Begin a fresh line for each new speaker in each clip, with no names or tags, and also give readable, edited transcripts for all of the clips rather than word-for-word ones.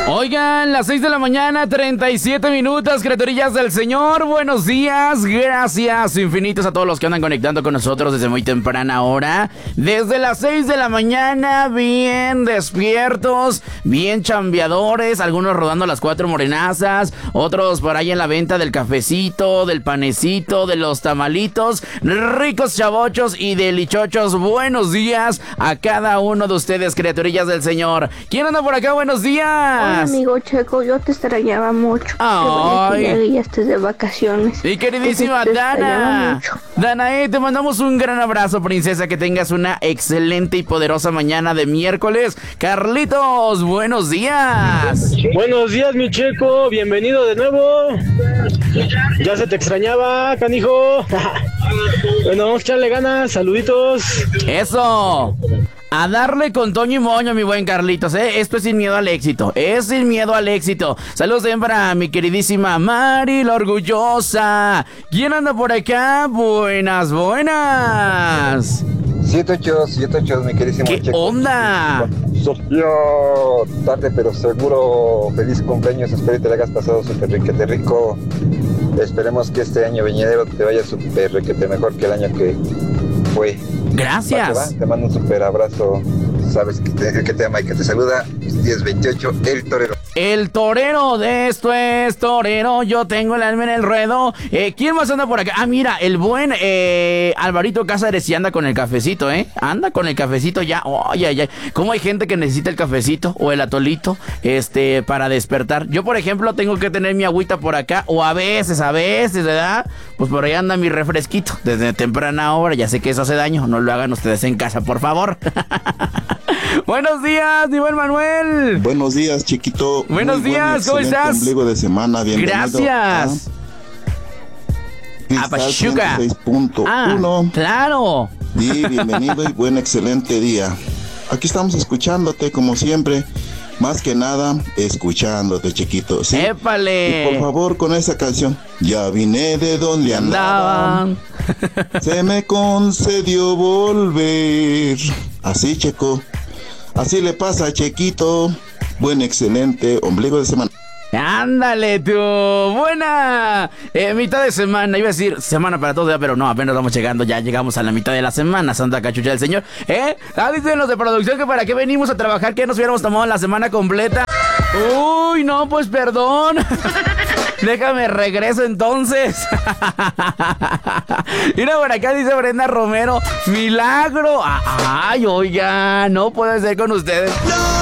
Oigan, las 6 de la mañana, 37 minutos, criaturillas del Señor. Buenos días, gracias infinitos a todos los que andan conectando con nosotros desde muy temprana hora. Desde las 6 de la mañana, bien despiertos, bien chambeadores, algunos rodando las 4 morenazas, otros por ahí en la venta del cafecito, del panecito, de los tamalitos, ricos chavochos y delichochos. Buenos días a cada uno de ustedes, criaturillas del Señor. ¿Quién anda por acá? Buenos días.
Hola, amigo Checo, yo te extrañaba mucho.
Ay.
Que ya estés de vacaciones.
Mi queridísima Dana. Danae, te mandamos un gran abrazo, princesa. Que tengas una excelente y poderosa mañana de miércoles. Carlitos, buenos días.
Buenos días, mi Checo. Bienvenido de nuevo. Ya se te extrañaba, canijo. Bueno, vamos a echarle ganas. Saluditos.
Eso. A darle con Toño y Moño, mi buen Carlitos, Esto es sin miedo al éxito. Es sin miedo al éxito. Saludos también para mi queridísima Mari, la orgullosa. ¿Quién anda por acá? Buenas, buenas.
7-8, mi queridísimo
¿Qué
Checo.
onda?
Sofía, tarde pero seguro. Feliz cumpleaños. Espero que te la hayas pasado súper riquete rico. Esperemos que este año venidero te vaya súper riquete mejor que el año que fue.
Gracias.
Te mando un súper abrazo. Sabes que te ama y que te saluda. 10-28, el torero.
El torero de esto es torero. Yo tengo el alma en el ruedo. ¿Quién más anda por acá? Ah, mira, el buen Alvarito Cázares sí anda con el cafecito, Anda con el cafecito ya. Ay, ay, ay. ¿Cómo hay gente que necesita el cafecito o el atolito para despertar? Yo, por ejemplo, tengo que tener mi agüita por acá. O a veces, ¿verdad? Pues por ahí anda mi refresquito desde temprana hora. Ya sé que eso hace daño. No lo hagan ustedes en casa, por favor. Buenos días, mi buen Manuel.
Buenos días, chiquito.
Buenos días, ¿cómo estás?
Ombligo de semana, bienvenido.
Gracias. A Pachuca.
6.1.
Claro.
Sí, bienvenido y buen excelente día. Aquí estamos escuchándote como siempre. Más que nada, escuchándote, chiquito. ¿Sí?
¡Épale!
Y por favor, con esa canción. Ya vine de donde andaban. Se me concedió volver. Así, Checo. Así le pasa a Chequito. Buen, excelente ombligo de semana.
¡Ándale tú! ¡Buena! Mitad de semana, iba a decir semana para todos, pero no, apenas vamos llegando, ya llegamos a la mitad de la semana, Santa Cachucha del Señor. Dicen los de producción que para qué venimos a trabajar, que nos hubiéramos tomado la semana completa. Uy, no, pues perdón. Déjame regreso entonces. Mira, por acá dice Brenda Romero, milagro. Ay, oiga, no puede ser con ustedes.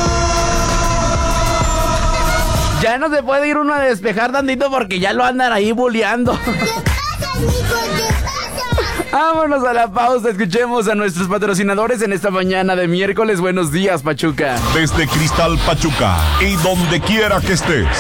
Ya no se puede ir uno a despejar tantito porque ya lo andan ahí bulleando. Vámonos a la pausa, escuchemos a nuestros patrocinadores en esta mañana de miércoles. Buenos días, Pachuca.
Desde Cristal Pachuca y donde quiera que estés.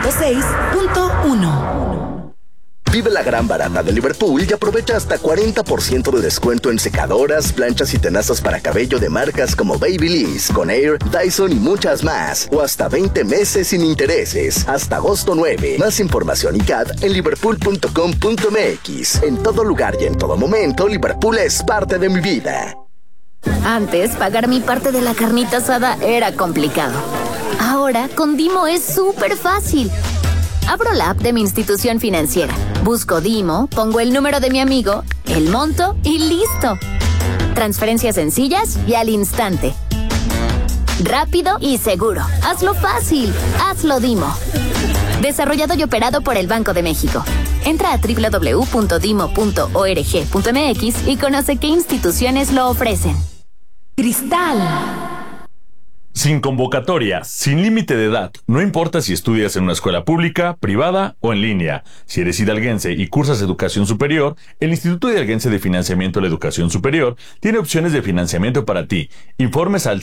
106.1.
Vive la gran barata de Liverpool y aprovecha hasta 40% de descuento en secadoras, planchas y tenazas para cabello de marcas como Babyliss, Conair, Dyson y muchas más. O hasta 20 meses sin intereses. Hasta agosto 9. Más información y CAD en liverpool.com.mx. En todo lugar y en todo momento, Liverpool es parte de mi vida.
Antes, pagar mi parte de la carnita asada era complicado. Ahora, con Dimo es súper fácil. Abro la app de mi institución financiera, busco Dimo, pongo el número de mi amigo, el monto y listo. Transferencias sencillas y al instante. Rápido y seguro. Hazlo fácil. Hazlo Dimo. Desarrollado y operado por el Banco de México. Entra a www.dimo.org.mx y conoce qué instituciones lo ofrecen.
Cristal.
Sin convocatoria, sin límite de edad, no importa si estudias en una escuela pública, privada o en línea. Si eres hidalguense y cursas educación superior, el Instituto Hidalguense de Financiamiento a la Educación Superior tiene opciones de financiamiento para ti. Informes al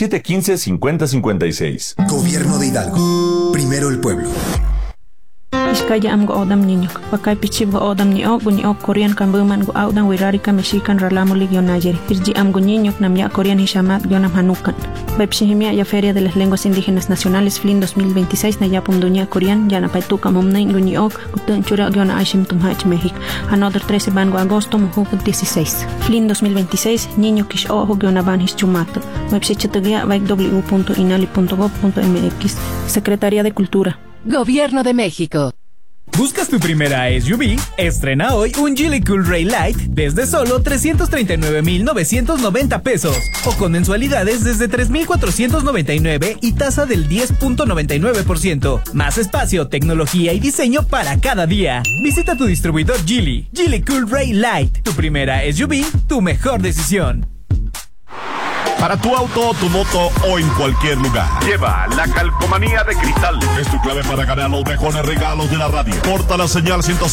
771-715-5056.
Gobierno de Hidalgo. Primero el pueblo. Iskaya am go odam niño. Wakay pichib go odam ni ok Korean kan buman go audan wirarika mexican ralamo ligionayeri. Irji am go niño nam ya Korean hishamat gionam hanukan. Bepshihimia ya Feria de las Lenguas Indígenas Nacionales FLIN 2026 na yapum dunia Korean ya na paituka momnain go ni ok gutun chura giona aishim tumhach México. Another 13 bango agosto mujuk 16. FLIN 2026 niño kish ojo giona van hischumato. Website www.inali.gov.mx. Secretaría de Cultura.
Gobierno de México.
¿Buscas tu primera SUV? Estrena hoy un Geely Cool Ray Light desde solo 339,990 pesos o con mensualidades desde 3,499 y tasa del 10.99%. Más espacio, tecnología y diseño para cada día. Visita tu distribuidor Geely. Geely Cool Ray Light. Tu primera SUV, tu mejor decisión.
Para tu auto, tu moto o en cualquier lugar. Lleva la calcomanía de Cristal. Es tu clave para ganar los mejores regalos de la radio. Corta la señal 105.